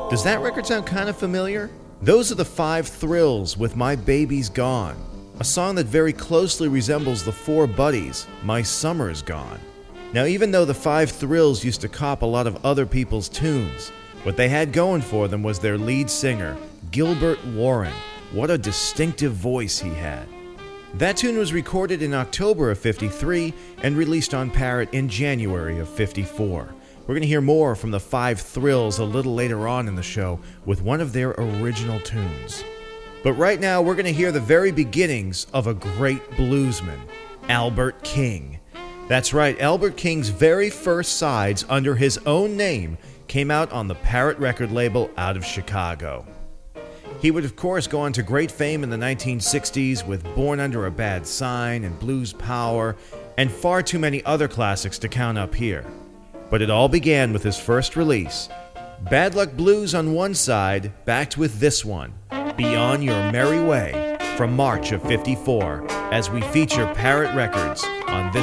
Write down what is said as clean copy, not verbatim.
Does that record sound kind of familiar? Those are the Five Thrills with My Baby's Gone, a song that very closely resembles the Four Buddies, My Summer's Gone. Now, even though the Five Thrills used to cop a lot of other people's tunes, what they had going for them was their lead singer, Gilbert Warren. What a distinctive voice he had. That tune was recorded in October of '53 and released on Parrot in January of '54. We're going to hear more from the Five Thrills a little later on in the show with one of their original tunes. But right now, we're going to hear the very beginnings of a great bluesman, Albert King. That's right, Albert King's very first sides under his own name came out on the Parrot record label out of Chicago. He would, of course, go on to great fame in the 1960s with Born Under a Bad Sign and Blues Power, and far too many other classics to count up here. But it all began with his first release, Bad Luck Blues on one side, backed with this one, Be On Your Merry Way, from March of '54, as we feature Parrot Records on this